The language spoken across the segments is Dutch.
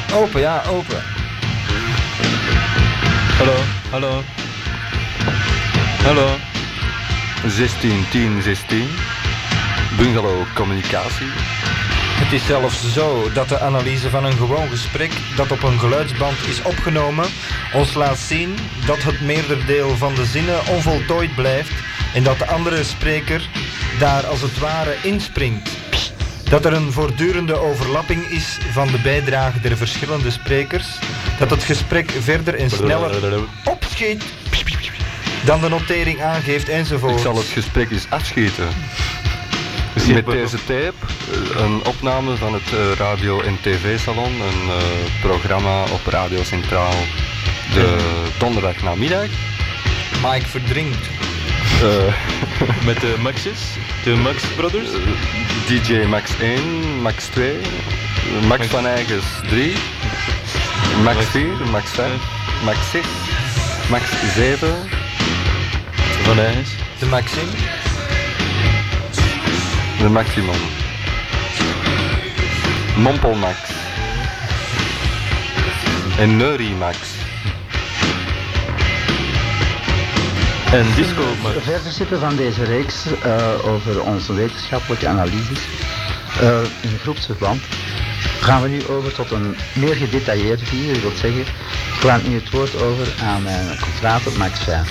Open, ja, open. Hallo, hallo. Hallo. 16, 10, 16. Bungalow communicatie. Het is zelfs zo dat de analyse van een gewoon gesprek dat op een geluidsband is opgenomen ons laat zien dat het meerderdeel van de zinnen onvoltooid blijft en dat de andere spreker daar als het ware inspringt. Dat er een voortdurende overlapping is van de bijdrage der verschillende sprekers, dat het gesprek verder en sneller opschiet dan de notering aangeeft enzovoort. Ik zal het gesprek eens afschieten. Met deze tape, een opname van het radio- en tv-salon, een programma op Radio Centraal de donderdagnamiddag. Mike verdrinkt. Met de Max's, de Max Brothers. DJ Max 1, Max 2, Max van Eigens 3, Max 4, Max 5, Max 6, Max 7. Van Eigens. De Maxime. De Maximum. Mompelmax. En Neurimax. En Disco Max. Verder zitten van deze reeks over onze wetenschappelijke analyses in groepsverband gaan we nu over tot een meer gedetailleerde video. Dat wil zeggen, ik laat nu het woord over aan mijn confrater Max 5.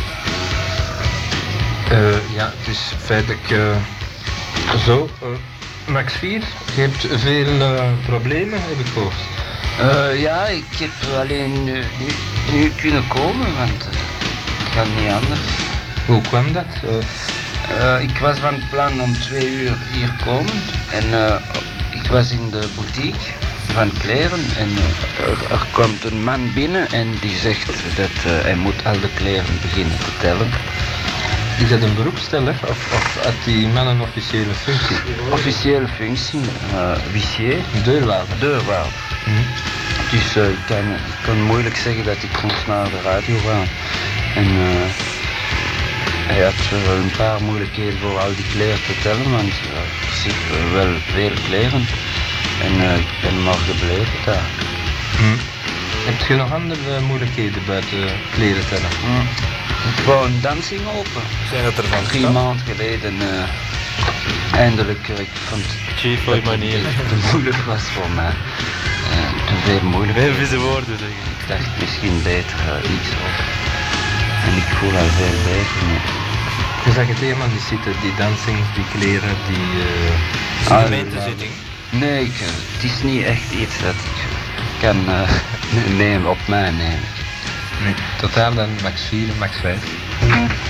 Ja, het is feitelijk zo. Max 4, je hebt veel problemen, heb ik gehoord. Ja, ik heb alleen nu kunnen komen, want het kan niet anders. Hoe kwam dat? Ik was van plan om 2 uur hier komen en ik was in de boutique van kleren en er komt een man binnen en die zegt dat hij moet al de kleren beginnen te tellen. Is dat een beroepssteller of had die man een officiële functie? Officiële functie, huissier. Deurwaarder. Deurwaarder. Dus ik kan moeilijk zeggen dat ik soms naar de radio ga. En hij had wel een paar moeilijkheden voor al die kleren te tellen, want er zitten wel veel kleren. En ik ben maar gebleven daar. Heb je nog andere moeilijkheden buiten kleren tellen? Ik wou een dansing open. Zijn dat er van 3 maanden geleden eindelijk, ik vond Chief voor je manier. het te moeilijk was voor mij. Te veel moeilijk. Heel vieze woorden zeggen. Ik dacht misschien beter iets op. En ik voel al veel beter nu. Je zag het helemaal niet zitten, die dansing, die kleren, die... gemeentezitting. Nee, het is niet echt iets dat ik kan nemen, op mij nemen. Totaal dan max 4 en max 5.